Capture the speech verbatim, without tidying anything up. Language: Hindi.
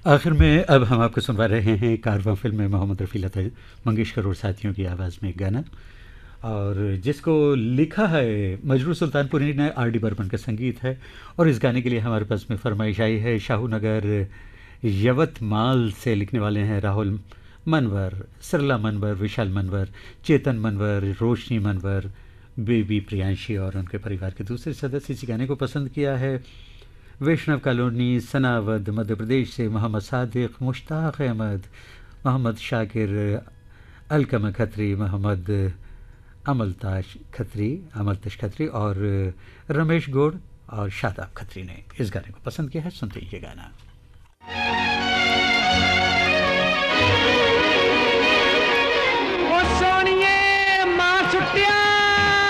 आखिर में अब हम आपको सुनवा रहे हैं कारवां फिल्म में मोहम्मद रफ़ी, लता मंगेशकर और साथियों की आवाज़ में एक गाना, और जिसको लिखा है मजरू सुल्तानपुरी ने, आर डी बर्मन का संगीत है। और इस गाने के लिए हमारे पास में फरमाइश आई है शाहू नगर यवतमाल से। लिखने वाले हैं राहुल मनवर, सरला मनवर, विशाल मनवर, चेतन मनवर, रोशनी मनवर, बेबी प्रियांशी और उनके परिवार के दूसरे सदस्य। इस गाने को पसंद किया है वैष्णव कॉलोनी, सनावद, मध्य प्रदेश से मोहम्मद सादिक, मुश्ताक अहमद, मोहम्मद शाकिर, अलकम खत्री, मोहम्मद अमलताश खत्री, अमलताश खत्री और रमेश गौड़ और शादाब खत्री ने इस गाने को पसंद किया है। सुनते हैं ये गाना।